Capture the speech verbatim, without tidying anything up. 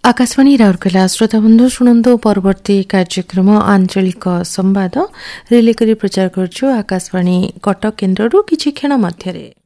आकाशवाणी राउरकेला श्रोता बंधु शुणु परवर्ती कार्यक्रम आंचलिक संवाद रिले करी प्रचार करछु आकाशवाणी कटक केन्द्ररू किछि क्षण मध्यरे।